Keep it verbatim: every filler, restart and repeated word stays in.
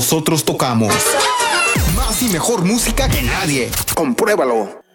nosotros tocamos. Más y mejor música que nadie. Compruébalo.